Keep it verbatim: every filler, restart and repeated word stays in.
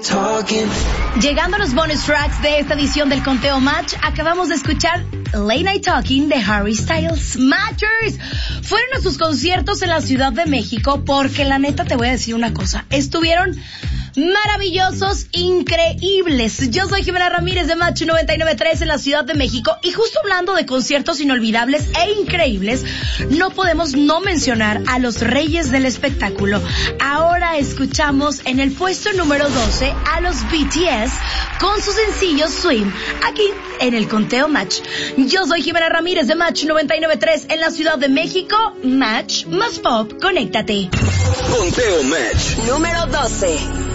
talking. Llegando a los bonus tracks de esta edición del Conteo Match, acabamos de escuchar Late Night Talking de Harry Styles. Matchers fueron a sus conciertos en la Ciudad de México porque la neta te voy a decir una cosa, estuvieron maravillosos, increíbles. Yo soy Jimena Ramírez de Match noventa y nueve punto tres en la Ciudad de México y justo hablando de conciertos inolvidables e increíbles, no podemos no mencionar a los reyes del espectáculo. Ahora escuchamos en el puesto número doce a los B T S con su sencillo Swim, aquí en el Conteo Match. Yo soy Jimena Ramírez de Match noventa y nueve punto tres en la Ciudad de México. Match más pop, conéctate. Conteo Match número doce.